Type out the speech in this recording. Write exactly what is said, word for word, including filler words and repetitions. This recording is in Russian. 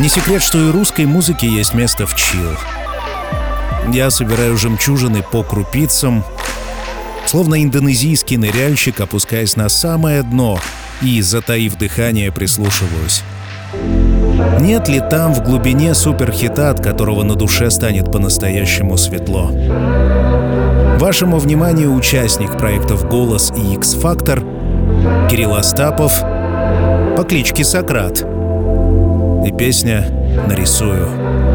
Не секрет, что и русской музыке есть место в чилл. Я собираю жемчужины по крупицам, словно индонезийский ныряльщик, опускаясь на самое дно и, затаив дыхание, прислушиваюсь. Нет ли там в глубине суперхита, от которого на душе станет по-настоящему светло? Вашему вниманию участник проектов «Голос» и «Икс-Фактор» Кирилл Остапов по кличке Сократ и песня «Нарисую».